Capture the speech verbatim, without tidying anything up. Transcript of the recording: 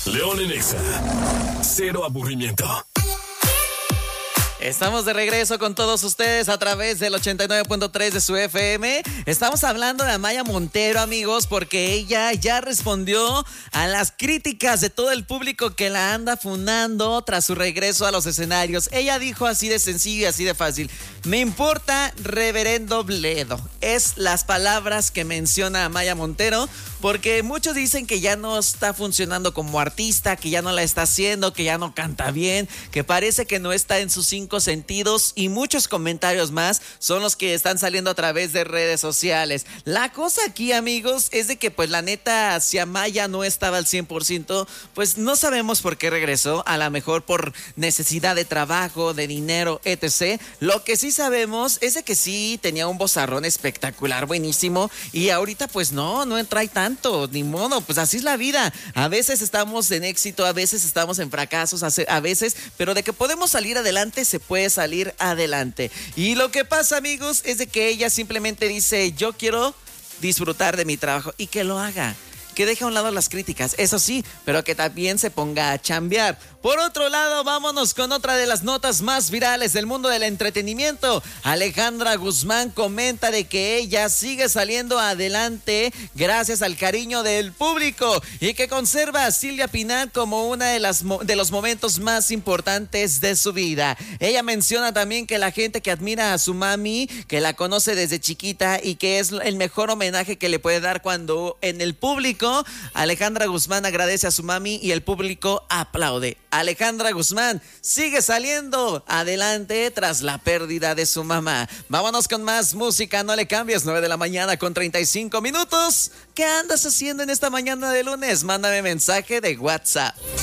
León en Exa. Cero aburrimiento. Estamos de regreso con todos ustedes a través del ochenta y nueve punto tres de su F M. Estamos hablando de Amaya Montero, amigos, porque ella ya respondió a las críticas de todo el público que la anda funando tras su regreso a los escenarios. Ella dijo así de sencillo y así de fácil: me importa reverendo bledo. Es las palabras que menciona Amaya Montero, porque muchos dicen que ya no está funcionando como artista, que ya no la está haciendo, que ya no canta bien, que parece que no está en sus cinco sentidos, y muchos comentarios más son los que están saliendo a través de redes sociales. La cosa aquí, amigos, es de que pues la neta, si Amaya no estaba al cien por ciento, pues no sabemos por qué regresó, a lo mejor por necesidad de trabajo, de dinero, etcétera. Lo que sí sabemos es de que sí tenía un vozarrón espectacular, buenísimo, y ahorita pues no, no trae tanto, ni modo, pues así es la vida. A veces estamos en éxito, a veces estamos en fracasos, a veces, pero de que podemos salir adelante, se puede salir adelante. Y lo que pasa, amigos, es de que ella simplemente dice: yo quiero disfrutar de mi trabajo, y que lo haga, que deje a un lado las críticas, eso sí, pero que también se ponga a chambear. Por otro lado, vámonos con otra de las notas más virales del mundo del entretenimiento. Alejandra Guzmán comenta de que ella sigue saliendo adelante gracias al cariño del público, y que conserva a Silvia Pinal como una de las de los momentos más importantes de su vida. Ella menciona también que la gente que admira a su mami, que la conoce desde chiquita, y que es el mejor homenaje que le puede dar cuando en el público Alejandra Guzmán agradece a su mami y el público aplaude. Alejandra Guzmán sigue saliendo adelante tras la pérdida de su mamá. Vámonos con más música, no le cambies. Nueve de la mañana con treinta y cinco minutos. ¿Qué andas haciendo en esta mañana de lunes? Mándame mensaje de WhatsApp.